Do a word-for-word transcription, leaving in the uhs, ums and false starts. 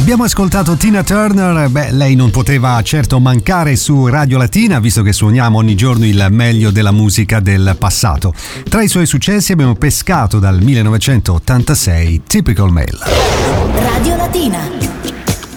Abbiamo ascoltato Tina Turner, beh, lei non poteva certo mancare su Radio Latina, visto che suoniamo ogni giorno il meglio della musica del passato. Tra i suoi successi abbiamo pescato dal millenovecentottantasei Typical Male. Radio Latina.